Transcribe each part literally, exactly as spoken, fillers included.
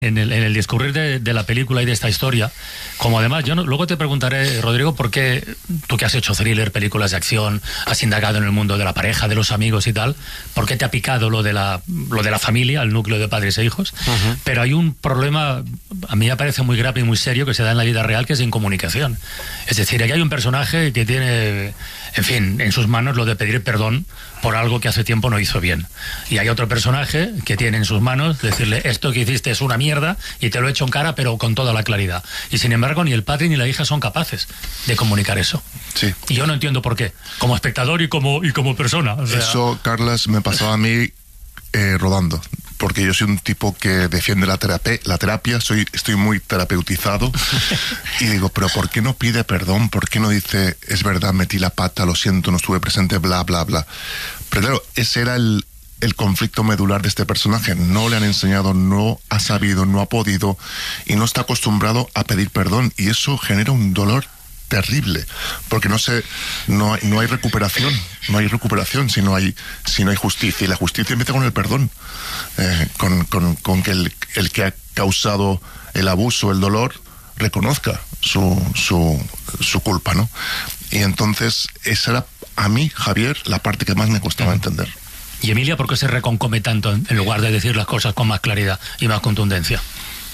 En el, en el discurrir de, de la película y de esta historia, como además, yo no, luego te preguntaré, Rodrigo, por qué tú que has hecho thriller, películas de acción, has indagado en el mundo de la pareja, de los amigos y tal, por qué te ha picado lo de la, lo de la familia, el núcleo de padres e hijos. Uh-huh. Pero hay un problema, a mí me parece muy grave y muy serio, que se da en la vida real, que es incomunicación. Es decir, aquí hay un personaje que tiene, en fin, en sus manos lo de pedir perdón por algo que hace tiempo no hizo bien. Y hay otro personaje que tiene en sus manos decirle, esto que hiciste es una mierda y te lo he hecho en cara, pero con toda la claridad. Y sin embargo, ni el padre ni la hija son capaces de comunicar eso. Sí. Y yo no entiendo por qué, como espectador y como, y como persona. O sea... Eso, Carlas, me pasaba a mí eh, rodando. Porque yo soy un tipo que defiende la terapia, la terapia soy, estoy muy terapeutizado y digo, pero ¿por qué no pide perdón? ¿Por qué no dice, es verdad, metí la pata, lo siento, no estuve presente, bla, bla, bla? Pero claro, ese era el, el conflicto medular de este personaje. No le han enseñado, no ha sabido, no ha podido y no está acostumbrado a pedir perdón y eso genera un dolor terrible, porque no sé, no hay, no hay recuperación, no hay recuperación si no hay, si no hay justicia, y la justicia empieza con el perdón, eh, con, con, con que el, el que ha causado el abuso, el dolor, reconozca su, su, su culpa, ¿no? Y entonces, esa era, a mí, Javier, la parte que más me costaba entender. ¿Y Emilia, por qué se reconcome tanto en lugar de decir las cosas con más claridad y más contundencia?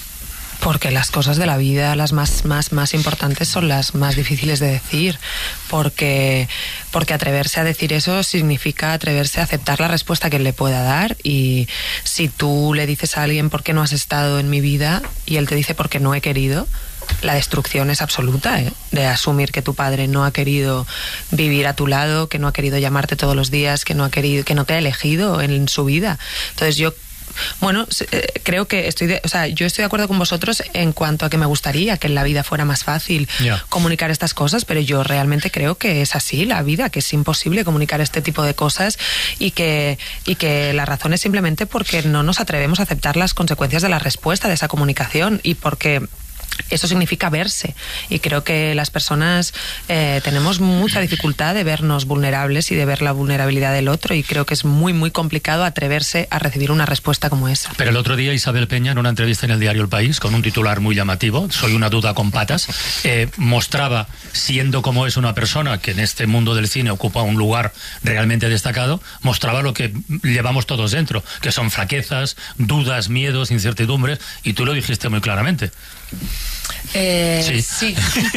Porque las cosas de la vida, las más, más, más importantes, son las más difíciles de decir. Porque, porque atreverse a decir eso significa atreverse a aceptar la respuesta que él le pueda dar. Y si tú le dices a alguien por qué no has estado en mi vida y él te dice porque no he querido, la destrucción es absoluta, ¿eh? De asumir que tu padre no ha querido vivir a tu lado, que no ha querido llamarte todos los días, que no ha querido, que no te ha elegido en su vida. Entonces yo Bueno, creo que estoy de, o sea, yo estoy de acuerdo con vosotros en cuanto a que me gustaría que en la vida fuera más fácil yeah. comunicar estas cosas, pero yo realmente creo que es así la vida, que es imposible comunicar este tipo de cosas y que, y que la razón es simplemente porque no nos atrevemos a aceptar las consecuencias de la respuesta de esa comunicación y porque eso significa verse, y creo que las personas eh, tenemos mucha dificultad de vernos vulnerables y de ver la vulnerabilidad del otro, y creo que es muy muy complicado atreverse a recibir una respuesta como esa. Pero el otro día Isabel Peña, en una entrevista en el diario El País, con un titular muy llamativo, soy una duda con patas, eh, mostraba, siendo como es una persona que en este mundo del cine ocupa un lugar realmente destacado, mostraba lo que llevamos todos dentro, que son flaquezas, dudas, miedos, incertidumbres, y tú lo dijiste muy claramente. Eh, sí, sí.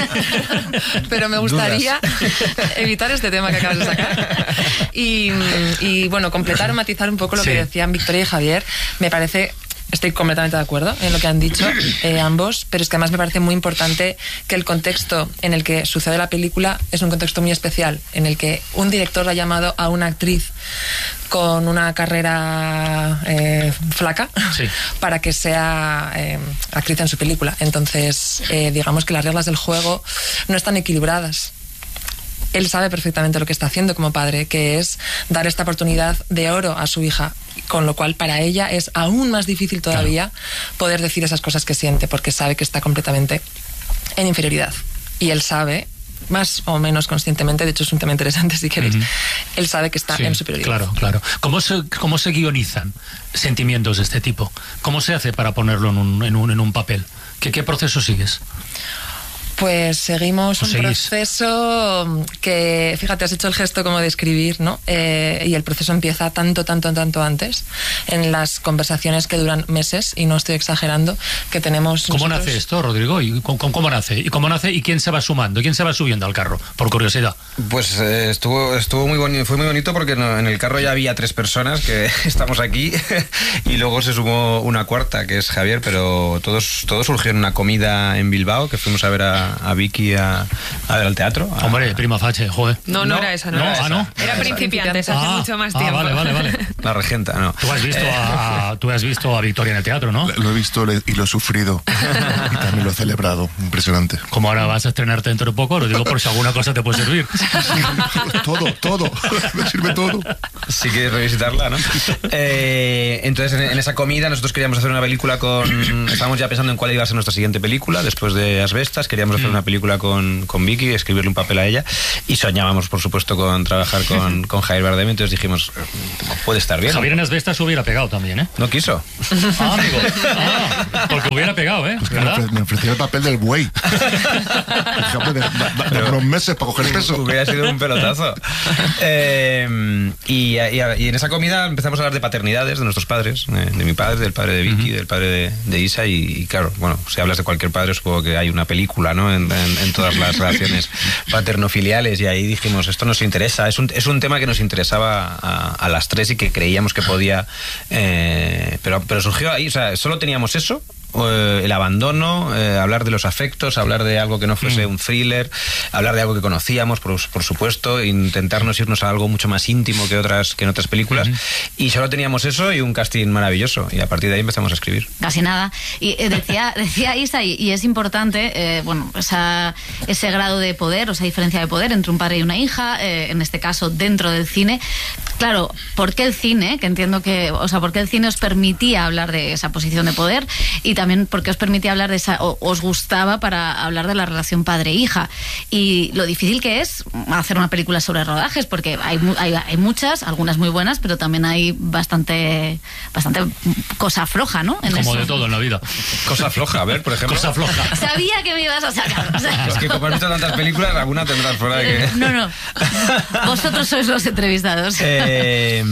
Pero me gustaría evitar este tema que acabas de sacar y, y bueno, completar o matizar un poco lo sí. que decían Victoria y Javier. Me parece, estoy completamente de acuerdo en lo que han dicho eh, ambos, pero es que además me parece muy importante que el contexto en el que sucede la película es un contexto muy especial, en el que un director ha llamado a una actriz con una carrera eh, flaca sí. para que sea eh, actriz en su película. Entonces, eh, digamos que las reglas del juego no están equilibradas. Él sabe perfectamente lo que está haciendo como padre, que es dar esta oportunidad de oro a su hija, con lo cual para ella es aún más difícil todavía claro. poder decir esas cosas que siente, porque sabe que está completamente en inferioridad. Y él sabe, más o menos conscientemente, de hecho es un tema interesante si queréis, uh-huh. él sabe que está sí, en superioridad. Claro, claro. ¿Cómo se, cómo se guionizan sentimientos de este tipo? ¿Cómo se hace para ponerlo en un, en un, en un papel? ¿Qué, qué proceso sigues? Pues seguimos un seguís? proceso que, fíjate, has hecho el gesto como de escribir, ¿no? Eh, y el proceso empieza tanto, tanto, tanto antes, en las conversaciones que duran meses, y no estoy exagerando, que tenemos ¿Cómo nosotros... nace esto, Rodrigo? ¿Y cómo, cómo nace? ¿Y cómo nace? ¿Y quién se va sumando? ¿Quién se va subiendo al carro? Por curiosidad. Pues eh, estuvo, estuvo muy bonito, fue muy bonito porque no, en el carro ya había tres personas que estamos aquí y luego se sumó una cuarta, que es Javier, pero todos, todos surgió en una comida en Bilbao, que fuimos a ver a a Vicky a, a ver al teatro. A, Hombre, prima fache, joder. No, no, no era esa, no, no era esa. Ah, ¿no? Era principiantes, hace ah, mucho más ah, tiempo. Vale, vale, vale. La regenta, no. Tú has visto a, tú has visto a Victoria en el teatro, ¿no? Lo he visto y lo he sufrido. Y también lo he celebrado. Impresionante. Como ahora vas a estrenarte dentro de poco, lo digo por si alguna cosa te puede servir. todo, todo. Me sirve todo. Si quieres revisitarla, ¿no? Eh, entonces, en, en esa comida nosotros queríamos hacer una película con... Estábamos ya pensando en cuál iba a ser nuestra siguiente película, después de Asbestas. Queríamos queríamos hacer una película con, con Vicky, escribirle un papel a ella, y soñábamos, por supuesto, con trabajar con, con Javier Bardem, entonces dijimos, puede estar bien. Javier en Asbestas hubiera pegado también, ¿eh? No quiso. Ah, amigo. Ah, porque hubiera pegado, ¿eh? Pues me, me ofreció el papel del buey. de, de, de, de unos meses para coger peso. Hubiera sido un pelotazo. Eh, y, y, y en esa comida empezamos a hablar de paternidades de nuestros padres, de, de mi padre, del padre de Vicky, uh-huh. del padre de, de Isa, y, y claro, bueno, si hablas de cualquier padre, supongo que hay una película, ¿no? En, en, en todas las relaciones paterno-filiales, y ahí dijimos, esto nos interesa, es un, es un tema que nos interesaba a, a las tres y que creíamos que podía, eh, pero, pero surgió ahí, o sea, solo teníamos eso. Eh, el abandono, eh, hablar de los afectos, hablar de algo que no fuese mm. un thriller, hablar de algo que conocíamos, por, por supuesto, intentarnos irnos a algo mucho más íntimo que otras que en otras películas, mm-hmm. y solo teníamos eso y un casting maravilloso, y a partir de ahí empezamos a escribir. Casi nada. Y eh, decía, decía Isa, y, y es importante, eh, bueno, esa, ese grado de poder, o esa diferencia de poder entre un padre y una hija, eh, en este caso dentro del cine. Claro, ¿por qué el cine? Que entiendo que, o sea, ¿por qué el cine os permitía hablar de esa posición de poder? Y también porque os permitía hablar de esa, o os gustaba para hablar de la relación padre-hija, y lo difícil que es hacer una película sobre rodajes, porque hay, hay, hay muchas, algunas muy buenas, pero también hay bastante bastante cosa floja, ¿no? En como eso. De todo en la vida. Cosa floja, a ver, por ejemplo. Cosa floja. Sabía que me ibas a sacar. O sea, es que como has visto tantas películas, alguna tendrás fuera de que... No, no. Vosotros sois los entrevistados. Eh...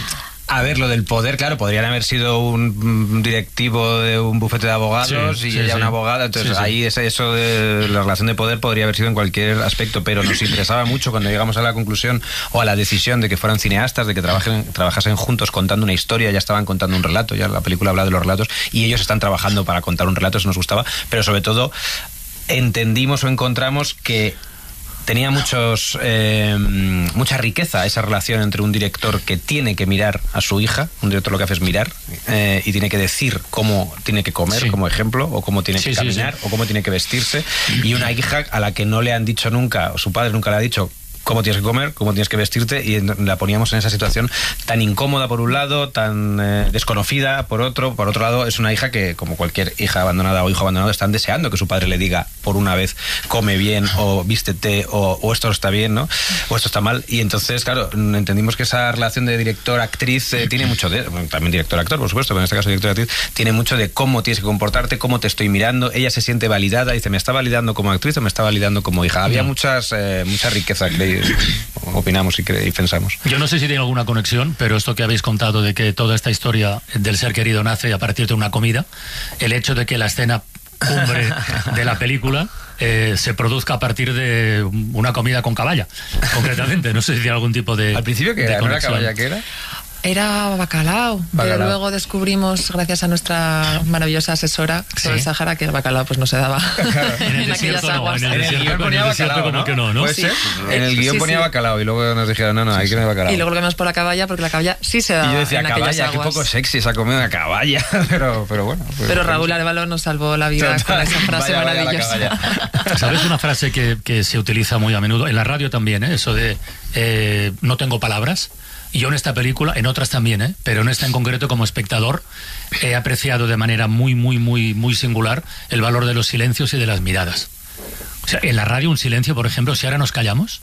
A ver, lo del poder, claro, podrían haber sido un directivo de un bufete de abogados, sí, y sí, ella sí. una abogada, entonces sí, sí. ahí ese, eso de la relación de poder podría haber sido en cualquier aspecto, pero nos interesaba mucho cuando llegamos a la conclusión o a la decisión de que fueran cineastas, de que trabajen, trabajasen juntos contando una historia, ya estaban contando un relato, ya la película habla de los relatos, y ellos están trabajando para contar un relato, eso nos gustaba, pero sobre todo entendimos o encontramos que tenía muchos eh, mucha riqueza esa relación entre un director que tiene que mirar a su hija, un director lo que hace es mirar, eh, y tiene que decir cómo tiene que comer, sí. como ejemplo, o cómo tiene sí, que caminar, sí, sí. o cómo tiene que vestirse, y una hija a la que no le han dicho nunca, o su padre nunca le ha dicho cómo tienes que comer, cómo tienes que vestirte, y la poníamos en esa situación tan incómoda por un lado, tan eh, desconocida por otro. Por otro lado, es una hija que, como cualquier hija abandonada o hijo abandonado, están deseando que su padre le diga por una vez, come bien, o vístete, o, o esto está bien, ¿no? O esto está mal. Y entonces, claro, entendimos que esa relación de director-actriz eh, tiene mucho de... Bueno, también director-actor, por supuesto, pero en este caso director-actriz, tiene mucho de cómo tienes que comportarte, cómo te estoy mirando. Ella se siente validada, dice, ¿me está validando como actriz o me está validando como hija? Había muchas, eh, mucha riqueza, creo. Opinamos y, y pensamos. Yo no sé si tiene alguna conexión, pero esto que habéis contado de que toda esta historia del ser querido nace a partir de una comida, el hecho de que la escena cumbre de la película eh, se produzca a partir de una comida con caballa, concretamente. No sé si tiene algún tipo de... Al principio, ¿que era? ¿No era caballa? ¿Qué era? Era bacalao, bacalao, pero luego descubrimos, gracias a nuestra maravillosa asesora sobre el Sahara, que el bacalao pues no se daba claro. en, el en aquellas no, aguas. En el, en el guión ponía bacalao, como ¿no? que no, ¿no? ¿Puede ser? Sí. En el guión sí, ponía sí. bacalao y luego nos dijeron, no, no, sí, hay que no hay bacalao. Y luego lo cambiamos por la caballa, porque la caballa sí se daba. Y yo decía, en caballa, aguas. Qué poco sexy esa comida, una caballa, pero, pero bueno. Pues, pero Raúl Arevalo nos salvó la vida total, con esa frase vaya, maravillosa. Vaya ¿Sabes una frase que, que se utiliza muy a menudo? En la radio también, ¿eh? Eso de eh, no tengo palabras. Y yo en esta película, en otras también, ¿eh? pero en esta en concreto como espectador, he apreciado de manera muy, muy, muy, muy singular el valor de los silencios y de las miradas. O sea, en la radio un silencio, por ejemplo, si ahora nos callamos,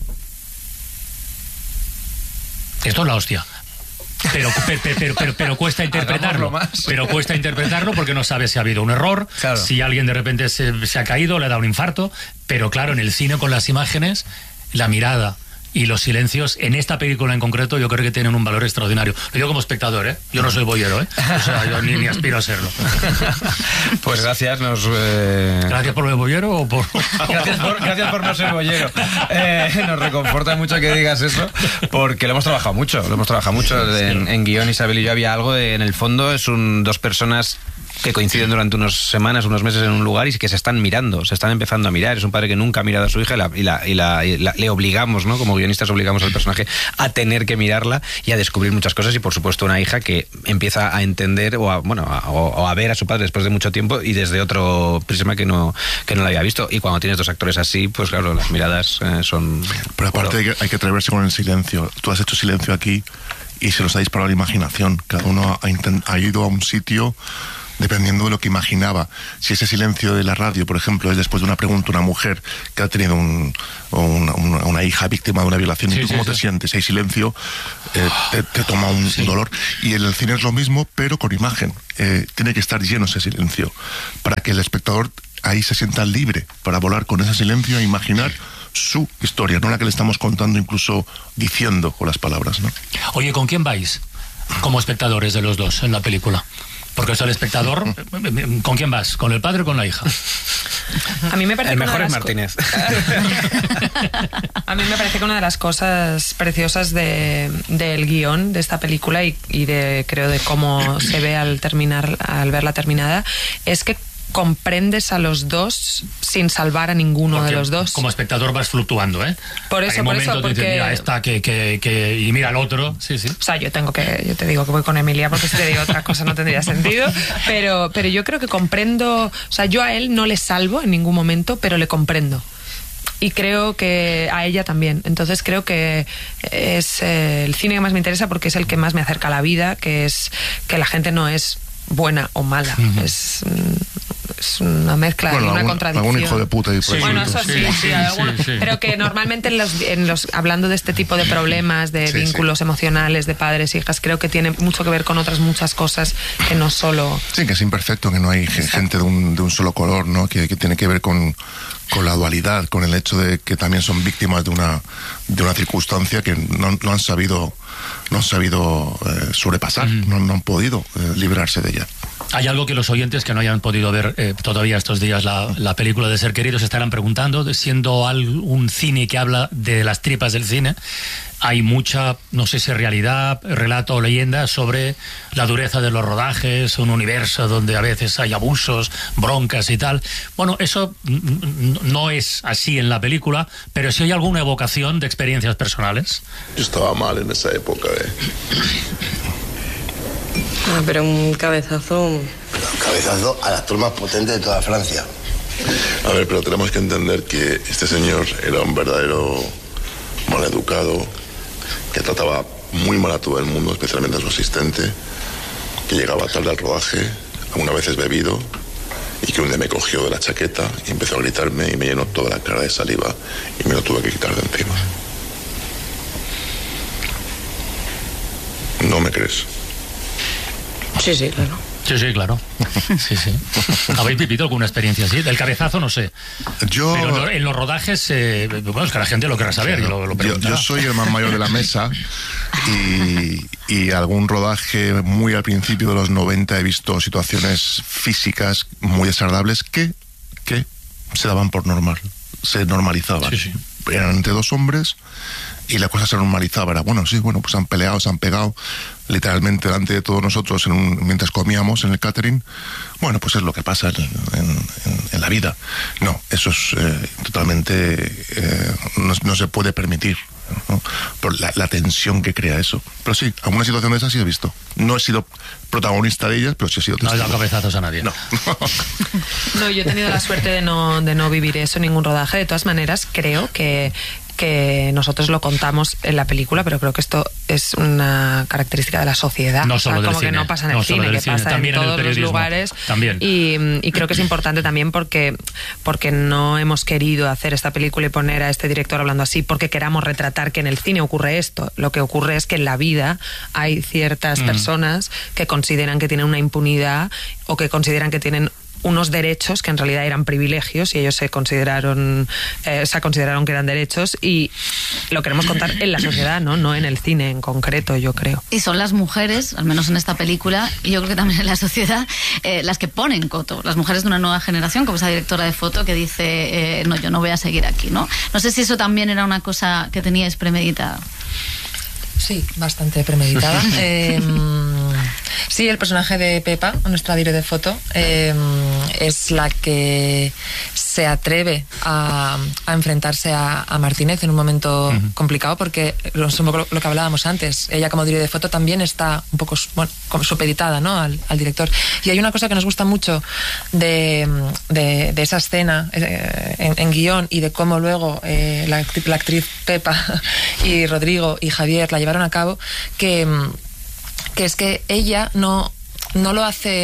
esto es la hostia. Pero, pero, pero, pero, pero cuesta interpretarlo. Pero cuesta interpretarlo porque no sabes si ha habido un error, claro. si alguien de repente se, se ha caído, le ha dado un infarto. Pero claro, en el cine con las imágenes, la mirada y los silencios, en esta película en concreto, yo creo que tienen un valor extraordinario. Lo digo como espectador, ¿eh? Yo no soy boyero, ¿eh? O sea, yo ni, ni aspiro a serlo. Pues gracias, nos... Eh... ¿Gracias por lo de boyero o por...? gracias, por, gracias por no ser boyero. Eh, nos reconforta mucho que digas eso, porque lo hemos trabajado mucho, lo hemos trabajado mucho. En, en guión, Isabel y yo había algo de, en el fondo, es un dos personas que coinciden durante unas semanas, unos meses en un lugar y que se están mirando, se están empezando a mirar. Es un padre que nunca ha mirado a su hija y, la, y, la, y, la, y la, le obligamos, ¿no? Como guionistas obligamos al personaje a tener que mirarla y a descubrir muchas cosas, y por supuesto una hija que empieza a entender o a, bueno, a, o, o a ver a su padre después de mucho tiempo y desde otro prisma que no, que no la había visto. Y cuando tienes dos actores así, pues claro, las miradas eh, son... Pero aparte bueno, hay, que, hay que atreverse con el silencio. Tú has hecho silencio aquí y se los ha disparado la imaginación. Cada uno ha, intent, ha ido a un sitio dependiendo de lo que imaginaba. Si ese silencio de la radio, por ejemplo, es después de una pregunta una mujer que ha tenido un, una, una, una hija víctima de una violación, sí, ¿y tú sí, cómo sí. te sientes? Si hay silencio, eh, te, te toma un, sí. un dolor. Y en el cine es lo mismo, pero con imagen. Eh, tiene que estar lleno ese silencio para que el espectador ahí se sienta libre para volar con ese silencio e imaginar su historia, no la que le estamos contando, incluso diciendo con las palabras, ¿no? Oye, ¿con quién vais como espectadores de los dos en la película? Porque es el espectador, ¿con quién vas? ¿Con el padre o con la hija? A mí me parece el que mejor es Martínez. A mí me parece que una de las cosas preciosas de, del guión de esta película y, y de creo de cómo se ve al terminar, al verla terminada, es que comprendes a los dos sin salvar a ninguno porque de los dos. Como espectador vas fluctuando, ¿eh? Por eso, Hay por momentos eso, porque... dices, mira esta que, que, que... y mira el otro, sí, sí. O sea, yo tengo que, yo te digo que voy con Emilia porque si te digo otra cosa no tendría sentido, pero, pero yo creo que comprendo, o sea, yo a él no le salvo en ningún momento, pero le comprendo. Y creo que a ella también. Entonces creo que es eh, el cine que más me interesa porque es el que más me acerca a la vida, que es que la gente no es buena o mala. Uh-huh. Es, es una mezcla, bueno, una algún, contradicción. Algún hijo de puta y sí, bueno, eso sí, sí, sí, sí, alguno, sí, sí. Pero que normalmente en los, en los, hablando de este tipo de problemas, de sí, vínculos sí. emocionales, de padres e hijas, creo que tiene mucho que ver con otras muchas cosas que no solo... Sí, que es imperfecto, que no hay Exacto. gente de un, de un solo color, ¿no? Que, que tiene que ver con, con la dualidad, con el hecho de que también son víctimas de una, de una circunstancia que no, no han sabido, no han sabido eh, sobrepasar, uh-huh. no, no han podido eh, librarse de ella. Hay algo que los oyentes que no hayan podido ver eh, todavía estos días la, la película de Ser Queridos estarán preguntando, siendo al, un cine que habla de las tripas del cine, hay mucha, no sé si realidad, relato o leyenda sobre la dureza de los rodajes, un universo donde a veces hay abusos, broncas y tal. Bueno, eso no es así en la película, pero sí hay alguna evocación de experiencias personales. Yo estaba mal en esa época, ¿eh? Ah, pero un cabezazo... Un cabezazo al actor más potente de toda Francia. A ver, pero tenemos que entender que este señor era un verdadero maleducado, que trataba muy mal a todo el mundo, especialmente a su asistente, que llegaba tarde al rodaje, algunas veces bebido, y que un día me cogió de la chaqueta y empezó a gritarme y me llenó toda la cara de saliva y me lo tuve que quitar de encima. ¿No me crees? Sí, sí, claro. Sí, sí, claro. Sí, sí. ¿Habéis vivido alguna experiencia así? Del cabezazo no sé. Yo... Pero en los rodajes, eh, bueno, es que la gente lo querrá saber. Claro. Y lo, lo yo, yo soy el más mayor de la mesa y, y algún rodaje muy al principio de los noventa he visto situaciones físicas muy desagradables que, que se daban por normal, se normalizaban. Sí, sí. Eran entre dos hombres y la cosa se normalizaba. Era, bueno, sí, bueno, pues han peleado, se han pegado literalmente delante de todos nosotros en un, mientras comíamos en el catering. Bueno, pues es lo que pasa en, en, en, en la vida. No, eso es eh, totalmente eh, no, no se puede permitir, ¿no? Por la, la tensión que crea eso. Pero sí, alguna situación de esas sí he visto. No he sido protagonista de ellas, pero sí he sido testigo. No he dado cabezazos a nadie. No. No, yo he tenido la suerte de no, de no vivir eso en ningún rodaje. De todas maneras, creo que que nosotros lo contamos en la película, pero creo que esto es una característica de la sociedad. No solo o sea, del como cine. que no pasa en el no cine, que cine. pasa También en todos en los lugares. También. Y, y creo que es importante también porque, porque no hemos querido hacer esta película y poner a este director hablando así porque queramos retratar que en el cine ocurre esto. Lo que ocurre es que en la vida hay ciertas mm. personas que consideran que tienen una impunidad o que consideran que tienen unos derechos que en realidad eran privilegios y ellos se consideraron eh, se consideraron que eran derechos y lo queremos contar en la sociedad, ¿no? No en el cine en concreto, yo creo. Y son las mujeres, al menos en esta película, y yo creo que también en la sociedad, eh, las que ponen coto. Las mujeres de una nueva generación, como esa directora de foto que dice, eh, no, yo no voy a seguir aquí, ¿no? No sé si eso también era una cosa que teníais premeditada. Sí, bastante premeditada. eh, sí, el personaje de Pepa, nuestra directora de foto, eh, es la que se atreve a, a enfrentarse a, a Martínez en un momento uh-huh. complicado, porque es un poco lo, lo que hablábamos antes. Ella como directora de foto también está un poco, bueno, como supeditada, ¿no? al, al director. Y hay una cosa que nos gusta mucho de, de, de esa escena eh, en, en guión y de cómo luego eh, la, la actriz Pepa y Rodrigo y Javier la llevaron a cabo, que, que es que ella no, no lo hace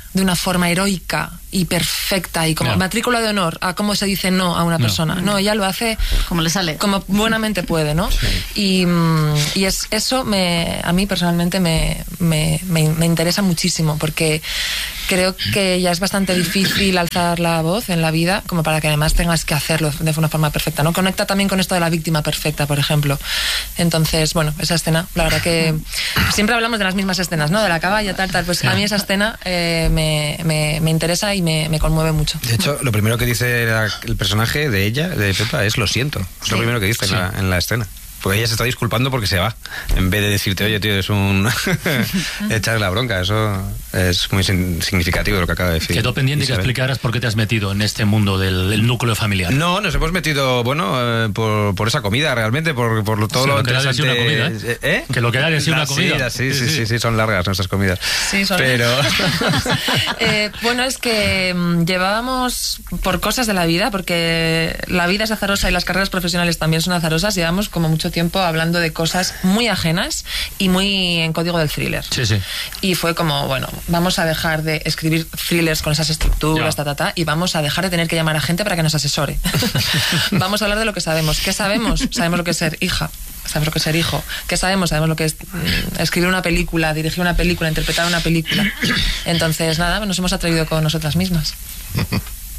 de una forma heroica y perfecta y como no. matrícula de honor a cómo se dice no a una no. persona. No, ella lo hace como le sale, como buenamente puede, ¿no? Sí. Y, y es, eso me, a mí personalmente me, me, me, me interesa muchísimo, porque creo que ya es bastante difícil alzar la voz en la vida como para que además tengas que hacerlo de una forma perfecta, ¿no? Conecta también con esto de la víctima perfecta, por ejemplo. Entonces, bueno, esa escena, la verdad que siempre hablamos de las mismas escenas, ¿no? De la caballa, tal, tal. Pues a mí esa escena eh, me, me, me interesa y me, me conmueve mucho. De hecho, lo primero que dice el personaje de ella, de Pepa, es lo siento. Es sí. lo primero que dice sí. en, la, en la escena. Porque ella se está disculpando porque se va, en vez de decirte, oye, tío, es un... echarle la bronca. Eso es muy significativo lo que acaba de decir. Quedó pendiente que explicaras por qué te has metido en este mundo del, del núcleo familiar. No, nos hemos metido, bueno, eh, por, por esa comida realmente, por, por todo sí, lo, lo que interesante... Una comida, ¿eh? ¿Eh? Que lo que da es una comida. Sí sí, sí, sí, sí, son largas nuestras comidas. Sí, son Pero... eh, bueno, es que mmm, llevábamos, por cosas de la vida, porque la vida es azarosa y las carreras profesionales también son azarosas, llevamos como mucho tiempo hablando de cosas muy ajenas y muy en código del thriller. Sí, sí. Y fue como, bueno, vamos a dejar de escribir thrillers con esas estructuras, ta, ta, ta, y vamos a dejar de tener que llamar a gente para que nos asesore. Vamos a hablar de lo que sabemos. ¿Qué sabemos? Sabemos lo que es ser hija. Sabemos lo que es ser hijo. ¿Qué sabemos? Sabemos lo que es mm, escribir una película, dirigir una película, interpretar una película. Entonces, nada, nos hemos atrevido con nosotras mismas.